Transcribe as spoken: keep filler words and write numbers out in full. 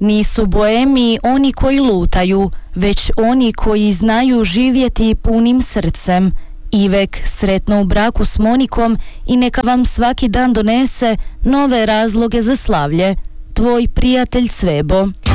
Nisu boemi oni koji lutaju, već oni koji znaju živjeti punim srcem. Ivek, sretno u braku s Monikom i neka vam svaki dan donese nove razloge za slavlje. Tvoj prijatelj Cvebo.